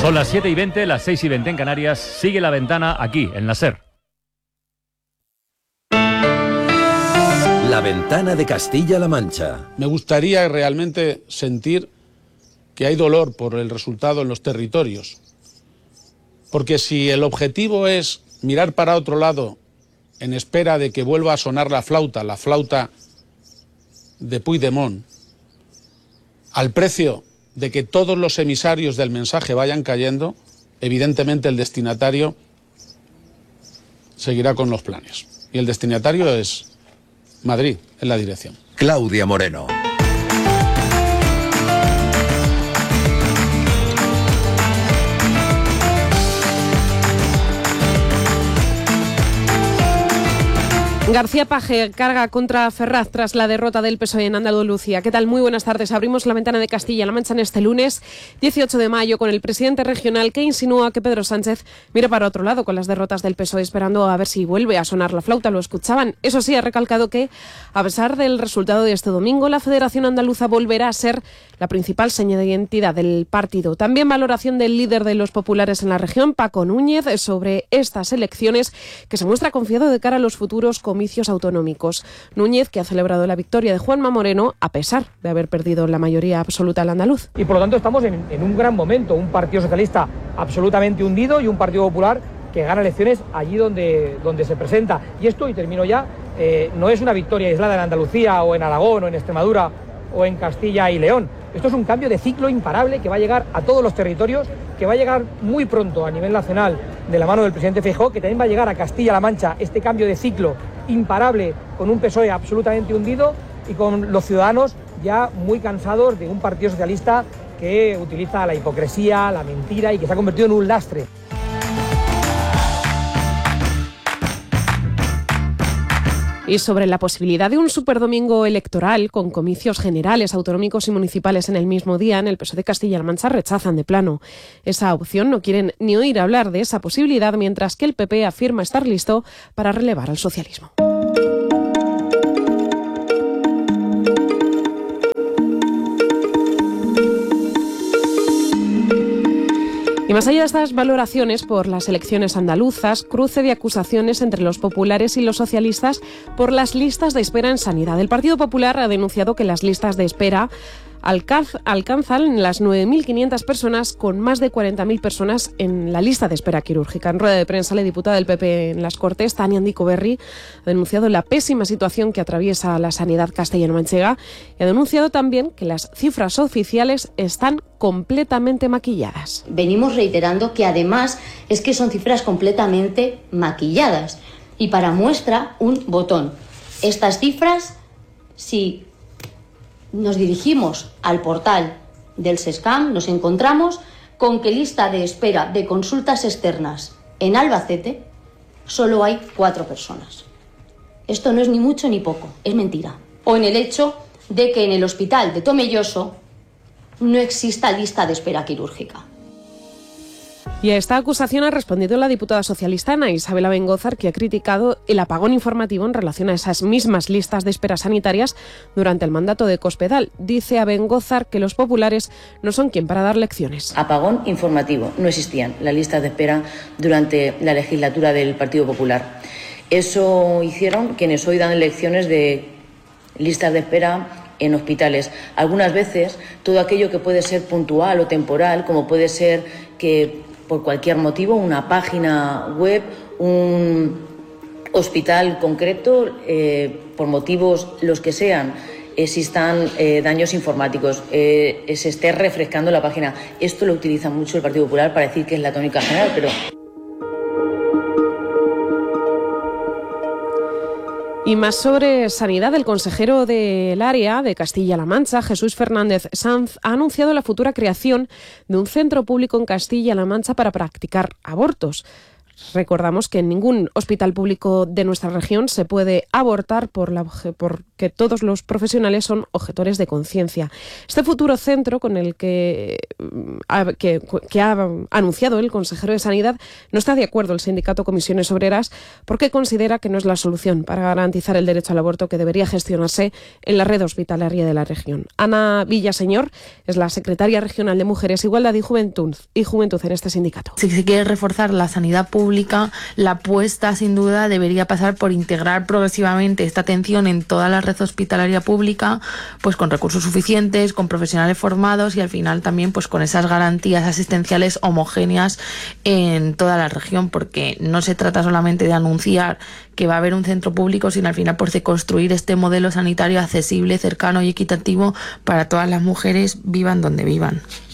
Son las 7:20, las 6:20 en Canarias. Sigue La Ventana aquí, en la SER. La Ventana de Castilla-La Mancha. Me gustaría realmente sentir que hay dolor por el resultado en los territorios. Porque si el objetivo es mirar para otro lado en espera de que vuelva a sonar la flauta de Puigdemont, al precio de que todos los emisarios del mensaje vayan cayendo, evidentemente el destinatario seguirá con los planes. Y el destinatario es Madrid, en la dirección. Claudia Moreno. García Paje carga contra Ferraz tras la derrota del PSOE en Andalucía. ¿Qué tal? Muy buenas tardes. Abrimos La Ventana de Castilla-La Mancha en este lunes 18 de mayo con el presidente regional que insinúa que Pedro Sánchez mira para otro lado con las derrotas del PSOE, esperando a ver si vuelve a sonar la flauta. Lo escuchaban. Eso sí, ha recalcado que, a pesar del resultado de este domingo, la Federación Andaluza volverá a ser la principal seña de identidad del partido. También valoración del líder de los populares en la región, Paco Núñez, sobre estas elecciones, que se muestra confiado de cara a los futuros comicios autonómicos. Núñez, que ha celebrado la victoria de Juanma Moreno, a pesar de haber perdido la mayoría absoluta al andaluz. Y por lo tanto estamos en un gran momento, un Partido Socialista absolutamente hundido y un Partido Popular que gana elecciones allí donde se presenta. Y esto, y termino ya, no es una victoria aislada en Andalucía o en Aragón o en Extremadura o en Castilla y León. Esto es un cambio de ciclo imparable que va a llegar a todos los territorios, que va a llegar muy pronto a nivel nacional de la mano del presidente Feijóo, que también va a llegar a Castilla-La Mancha, este cambio de ciclo imparable con un PSOE absolutamente hundido y con los ciudadanos ya muy cansados de un Partido Socialista que utiliza la hipocresía, la mentira y que se ha convertido en un lastre. Y sobre la posibilidad de un superdomingo electoral con comicios generales, autonómicos y municipales en el mismo día, en el PSOE de Castilla-La Mancha rechazan de plano esa opción. No quieren ni oír hablar de esa posibilidad, mientras que el PP afirma estar listo para relevar al socialismo. Y más allá de estas valoraciones por las elecciones andaluzas, cruce de acusaciones entre los populares y los socialistas por las listas de espera en sanidad. El Partido Popular ha denunciado que las listas de espera alcanzan las 9.500 personas, con más de 40.000 personas en la lista de espera quirúrgica. En rueda de prensa, la diputada del PP en las Cortes, Tania Andico-Berri, ha denunciado la pésima situación que atraviesa la sanidad castellano-manchega y ha denunciado también que las cifras oficiales están completamente maquilladas. Venimos reiterando que además es que son cifras completamente maquilladas. Y para muestra, un botón. Estas cifras, si nos dirigimos al portal del SESCAM, nos encontramos con que lista de espera de consultas externas en Albacete solo hay 4 personas. Esto no es ni mucho ni poco, es mentira. O en el hecho de que en el hospital de Tomelloso no exista lista de espera quirúrgica. Y a esta acusación ha respondido la diputada socialista Ana Isabel Abengózar, que ha criticado el apagón informativo en relación a esas mismas listas de espera sanitarias durante el mandato de Cospedal. Dice Abengózar que los populares no son quien para dar lecciones. Apagón informativo. No existían las listas de espera durante la legislatura del Partido Popular. Eso hicieron quienes hoy dan lecciones de listas de espera en hospitales. Algunas veces todo aquello que puede ser puntual o temporal, como puede ser que por cualquier motivo una página web, un hospital concreto, por motivos los que sean, existan daños informáticos, se esté refrescando la página. Esto lo utiliza mucho el Partido Popular para decir que es la tónica general, pero... Y más sobre sanidad, el consejero del área de Castilla-La Mancha, Jesús Fernández Sanz, ha anunciado la futura creación de un centro público en Castilla-La Mancha para practicar abortos. Recordamos que en ningún hospital público de nuestra región se puede abortar por que todos los profesionales son objetores de conciencia. Este futuro centro con el que ha anunciado el consejero de Sanidad no está de acuerdo el sindicato Comisiones Obreras porque considera que no es la solución para garantizar el derecho al aborto que debería gestionarse en la red hospitalaria de la región. Ana Villaseñor es la secretaria regional de Mujeres, Igualdad y Juventud en este sindicato. Si se quiere reforzar la sanidad pública, la apuesta sin duda debería pasar por integrar progresivamente esta atención en toda la red hospitalaria pública, pues con recursos suficientes, con profesionales formados y al final también pues con esas garantías asistenciales homogéneas en toda la región, porque no se trata solamente de anunciar que va a haber un centro público, sino al final pues de construir este modelo sanitario accesible, cercano y equitativo para todas las mujeres, vivan donde vivan.